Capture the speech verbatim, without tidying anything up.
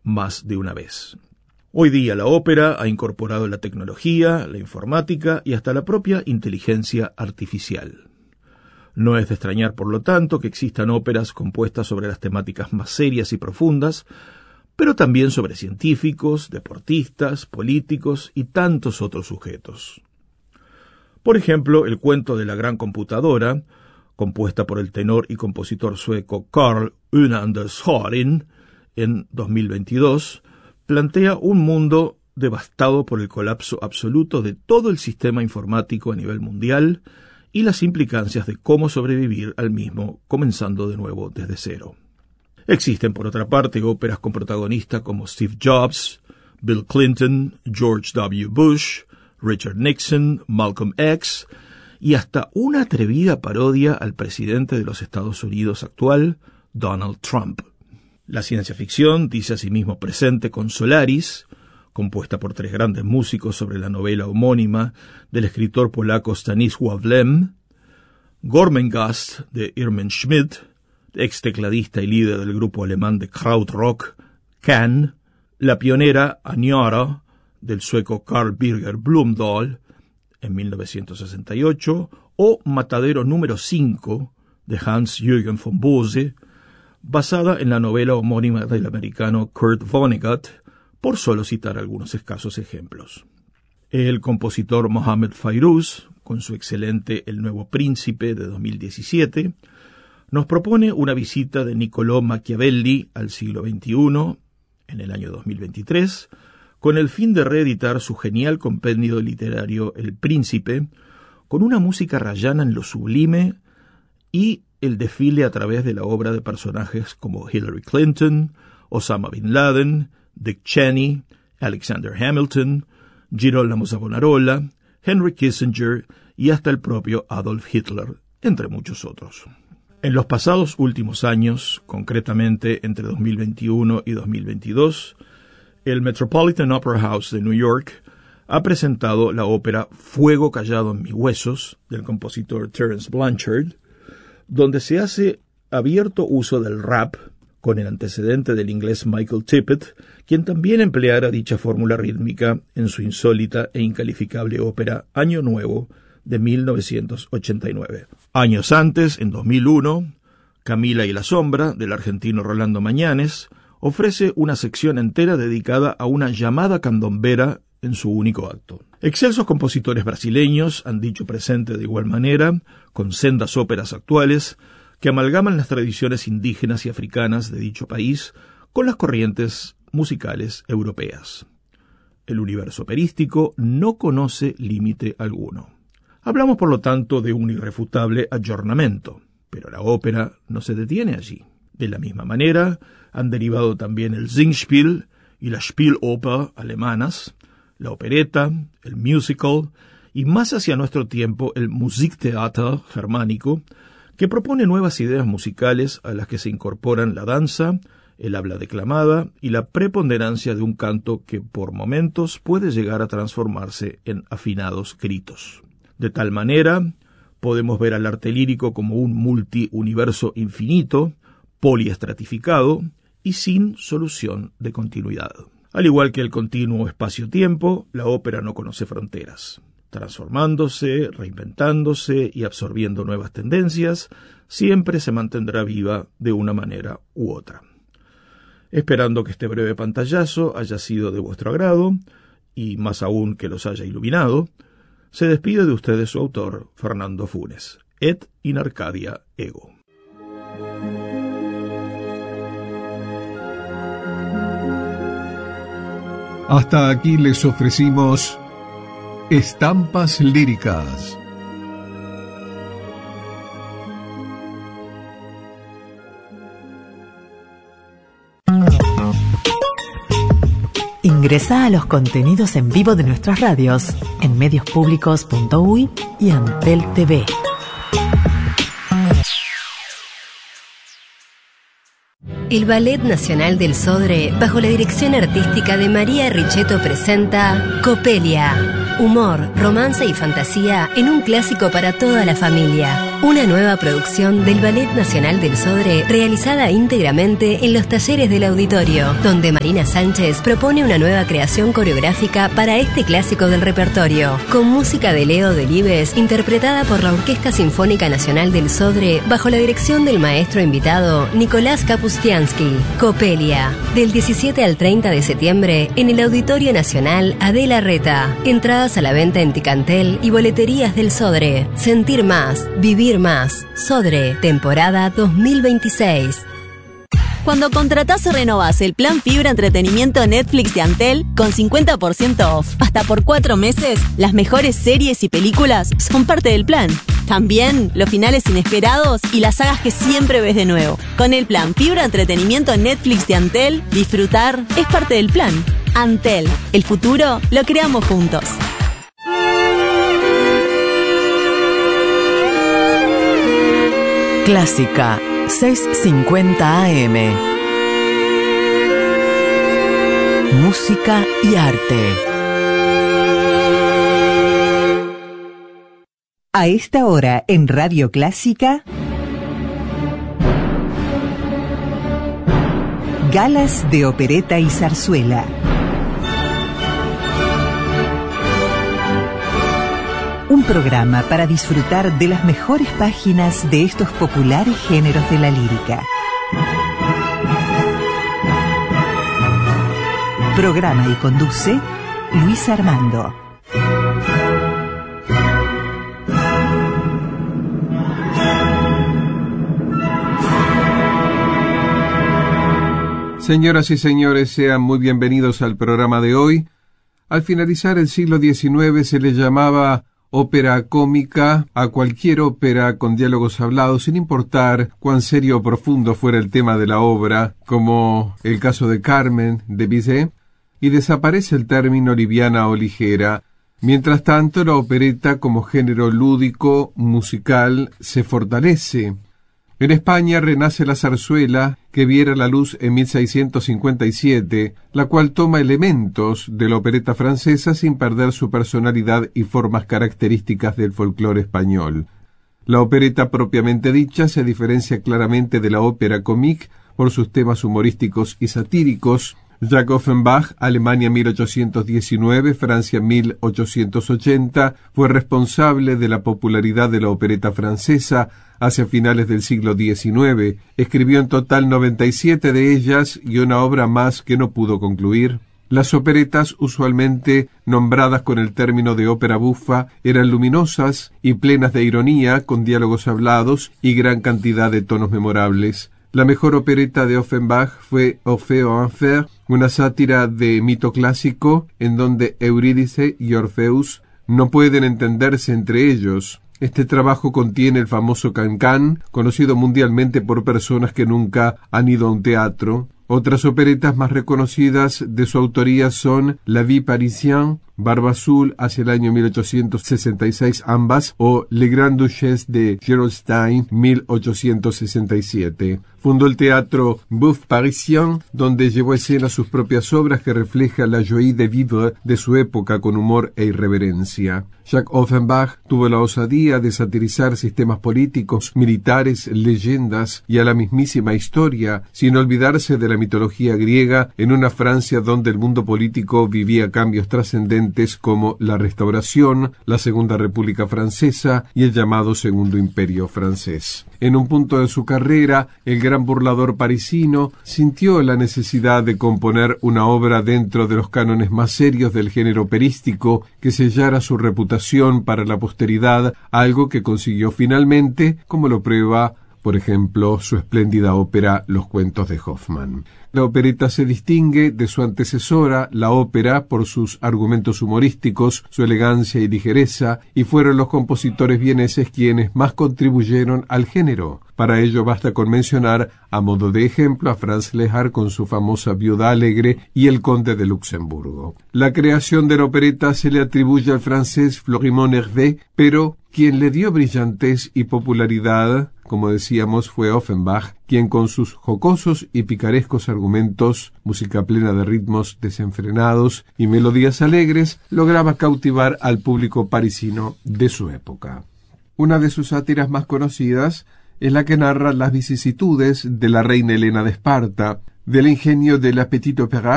más de una vez. Hoy día la ópera ha incorporado la tecnología, la informática y hasta la propia inteligencia artificial. No es de extrañar, por lo tanto, que existan óperas compuestas sobre las temáticas más serias y profundas, pero también sobre científicos, deportistas, políticos y tantos otros sujetos. Por ejemplo, el cuento de la gran computadora, compuesta por el tenor y compositor sueco Carl Unanders-Harin en dos mil veintidós, plantea un mundo devastado por el colapso absoluto de todo el sistema informático a nivel mundial y las implicancias de cómo sobrevivir al mismo, comenzando de nuevo desde cero. Existen, por otra parte, óperas con protagonistas como Steve Jobs, Bill Clinton, George W. Bush, Richard Nixon, Malcolm X y hasta una atrevida parodia al presidente de los Estados Unidos actual, Donald Trump. La ciencia ficción dice asimismo presente con Solaris, compuesta por tres grandes músicos sobre la novela homónima del escritor polaco Stanisław Lem, Gormenghast de Irmin Schmidt, ex tecladista y líder del grupo alemán de krautrock Can, la pionera Aniara del sueco Carl Birger Blomdahl en mil novecientos sesenta y ocho, o Matadero número cinco de Hans-Jürgen von Bose, basada en la novela homónima del americano Kurt Vonnegut, por solo citar algunos escasos ejemplos. El compositor Mohammed Fairouz, con su excelente El Nuevo Príncipe de dos mil diecisiete, nos propone una visita de Niccolò Machiavelli al siglo veintiuno, en el año dos mil veintitrés, con el fin de reeditar su genial compendio literario El Príncipe, con una música rayana en lo sublime y el desfile a través de la obra de personajes como Hillary Clinton, Osama Bin Laden, Dick Cheney, Alexander Hamilton, Girolamo Savonarola, Henry Kissinger y hasta el propio Adolf Hitler, entre muchos otros. En los pasados últimos años, concretamente entre dos mil veintiuno y dos mil veintidós, el Metropolitan Opera House de New York ha presentado la ópera Fuego callado en mis huesos, del compositor Terence Blanchard, donde se hace abierto uso del rap, con el antecedente del inglés Michael Tippett, quien también empleara dicha fórmula rítmica en su insólita e incalificable ópera Año Nuevo de mil novecientos ochenta y nueve. Años antes, en dos mil uno, Camila y la Sombra, del argentino Rolando Mañanes, ofrece una sección entera dedicada a una llamada candombera en su único acto. Excelsos compositores brasileños han dicho presente de igual manera, con sendas óperas actuales, que amalgaman las tradiciones indígenas y africanas de dicho país con las corrientes musicales europeas. El universo operístico no conoce límite alguno. Hablamos, por lo tanto, de un irrefutable ayornamiento, pero la ópera no se detiene allí. De la misma manera, han derivado también el Singspiel y la Spieloper alemanas, la opereta, el musical y más hacia nuestro tiempo el Musiktheater germánico, que propone nuevas ideas musicales a las que se incorporan la danza, el habla declamada y la preponderancia de un canto que por momentos puede llegar a transformarse en afinados gritos. De tal manera, podemos ver al arte lírico como un multiuniverso infinito, poliestratificado y sin solución de continuidad. Al igual que el continuo espacio-tiempo, la ópera no conoce fronteras. Transformándose, reinventándose y absorbiendo nuevas tendencias, siempre se mantendrá viva de una manera u otra. Esperando que este breve pantallazo haya sido de vuestro agrado, y más aún que los haya iluminado, se despide de ustedes su autor, Fernando Funes. Et in Arcadia ego. Hasta aquí les ofrecimos Estampas Líricas. Ingresa a los contenidos en vivo de nuestras radios en medios públicos punto uy y Antel T V. El Ballet Nacional del Sodre, bajo la dirección artística de María Richetto, presenta Coppelia. Humor, romance y fantasía en un clásico para toda la familia. Una nueva producción del Ballet Nacional del Sodre, realizada íntegramente en los talleres del auditorio, donde Marina Sánchez propone una nueva creación coreográfica para este clásico del repertorio, con música de Leo Delibes, interpretada por la Orquesta Sinfónica Nacional del Sodre, bajo la dirección del maestro invitado Nicolás Kapustiansky. Copelia, del diecisiete al treinta de septiembre, en el Auditorio Nacional Adela Reta. Entradas a la venta en Ticantel y boleterías del Sodre. Sentir más, vivir más. Sodre, temporada dos mil veintiséis. Cuando contratás o renovás el plan Fibra Entretenimiento Netflix de Antel, con cincuenta por ciento off, hasta por cuatro meses, las mejores series y películas son parte del plan. También los finales inesperados y las sagas que siempre ves de nuevo. Con el plan Fibra Entretenimiento Netflix de Antel, disfrutar es parte del plan. Antel, el futuro lo creamos juntos. Clásica seiscientos cincuenta A M. Música y arte. A esta hora en Radio Clásica, galas de opereta y zarzuela. Un programa para disfrutar de las mejores páginas de estos populares géneros de la lírica. Programa y conduce Luis Armando. Señoras y señores, sean muy bienvenidos al programa de hoy. Al finalizar el siglo diecinueve se le llamaba ópera cómica a cualquier ópera con diálogos hablados, sin importar cuán serio o profundo fuera el tema de la obra, como el caso de Carmen de Bizet, y desaparece el término liviana o ligera. Mientras tanto, la opereta como género lúdico, musical, se fortalece. En España renace la zarzuela, que viera la luz en mil seiscientos cincuenta y siete, la cual toma elementos de la opereta francesa sin perder su personalidad y formas características del folclore español. La opereta propiamente dicha se diferencia claramente de la ópera comique por sus temas humorísticos y satíricos. Jacques Offenbach, Alemania mil ochocientos diecinueve, Francia mil ochocientos ochenta, fue responsable de la popularidad de la opereta francesa hacia finales del siglo diecinueve. Escribió en total noventa y siete de ellas y una obra más que no pudo concluir. Las operetas, usualmente nombradas con el término de ópera bufa, eran luminosas y plenas de ironía, con diálogos hablados y gran cantidad de tonos memorables. La mejor opereta de Offenbach fue Orfeo Enfer, una sátira de mito clásico en donde Eurídice y Orfeus no pueden entenderse entre ellos. Este trabajo contiene el famoso cancán, conocido mundialmente por personas que nunca han ido a un teatro. Otras operetas más reconocidas de su autoría son La Vie Parisienne, Barba Azul hacia el año mil ochocientos sesenta y seis ambas, o Le Grand Duchesse de Gerolstein mil ochocientos sesenta y siete. Fundó el teatro Bouffe Parisien, donde llevó a escena sus propias obras que reflejan la joie de vivre de su época con humor e irreverencia. Jacques Offenbach tuvo la osadía de satirizar sistemas políticos, militares, leyendas y a la mismísima historia, sin olvidarse de la mitología griega, en una Francia donde el mundo político vivía cambios trascendentes como la Restauración, la Segunda República Francesa y el llamado Segundo Imperio Francés. En un punto de su carrera, el gran burlador parisino sintió la necesidad de componer una obra dentro de los cánones más serios del género operístico que sellara su reputación para la posteridad, algo que consiguió finalmente, como lo prueba, por ejemplo, su espléndida ópera Los cuentos de Hoffmann. La opereta se distingue de su antecesora, la ópera, por sus argumentos humorísticos, su elegancia y ligereza, y fueron los compositores vieneses quienes más contribuyeron al género. Para ello basta con mencionar, a modo de ejemplo, a Franz Lehár con su famosa Viuda Alegre y El Conde de Luxemburgo. La creación de la opereta se le atribuye al francés Florimond Hervé, pero quien le dio brillantez y popularidad, como decíamos, fue Offenbach, quien con sus jocosos y picarescos argumentos, música plena de ritmos desenfrenados y melodías alegres, lograba cautivar al público parisino de su época. Una de sus sátiras más conocidas es la que narra las vicisitudes de la reina Helena de Esparta, del ingenio del Petit Opéra